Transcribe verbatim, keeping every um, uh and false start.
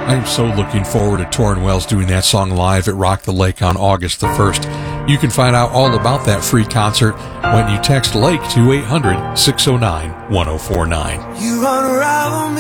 I'm so looking forward to Torrin Wells doing that song live at Rock the Lake on August the first. You can find out all about that free concert when you text Lake to eight hundred, six oh nine, one oh four nine. You unravel